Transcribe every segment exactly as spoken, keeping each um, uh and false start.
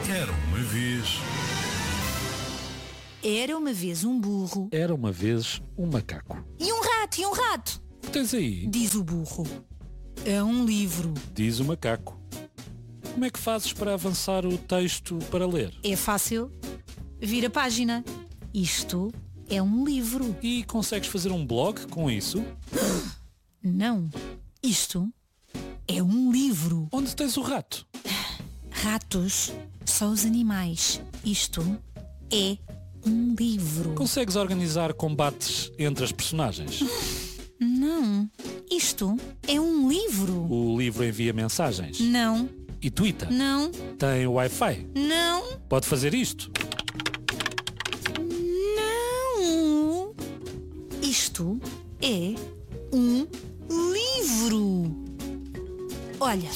Era uma vez. Era uma vez um burro. Era uma vez um macaco. E um rato, e um rato. O que tens aí? Diz o burro. É um livro. Diz o macaco. Como é que fazes para avançar o texto para ler? É fácil. Vira a página. Isto é um livro. E consegues fazer um blog com isso? Não. Isto é um livro. Onde tens o rato? Ratos são os animais. Isto é um livro. Consegues organizar combates entre as personagens? Não. Isto é um livro. O livro envia mensagens? Não. E twitta? Não. Tem Wi-Fi? Não. Pode fazer isto? Não. Isto é um livro. Olha.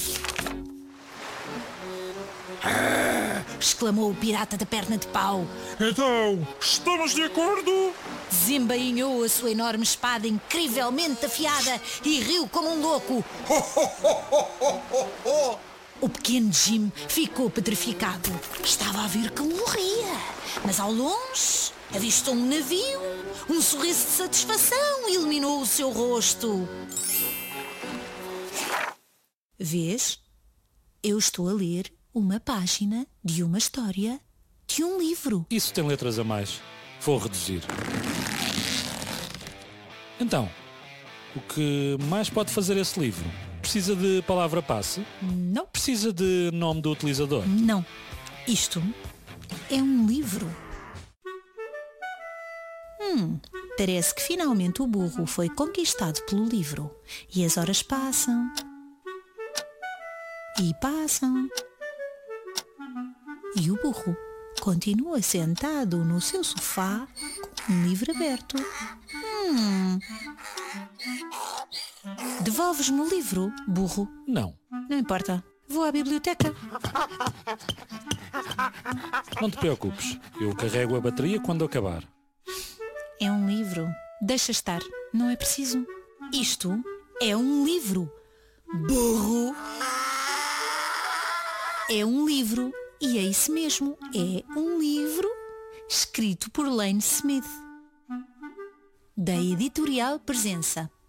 Exclamou o pirata da perna de pau. Então, estamos de acordo? Desembainhou a sua enorme espada incrivelmente afiada e riu como um louco. O pequeno Jim ficou petrificado. Estava a ver que morria. Mas ao longe avistou um navio. Um sorriso de satisfação iluminou o seu rosto. Vês? Eu estou a ler uma página de uma história de um livro. Isso tem letras a mais. Vou reduzir. Então, o que mais pode fazer esse livro? Precisa de palavra passe? Não. Precisa de nome do utilizador? Não. Isto é um livro. Hum, parece que finalmente o burro foi conquistado pelo livro. E as horas passam. E passam. E o burro continua sentado no seu sofá com um livro aberto. Hum. Devolves-me o livro, burro? Não. Não importa. Vou à biblioteca. Não te preocupes. Eu carrego a bateria quando acabar. É um livro. Deixa estar. Não é preciso. Isto é um livro. Burro. É um livro. E é isso mesmo. É um livro escrito por Lane Smith. Da Editorial Presença.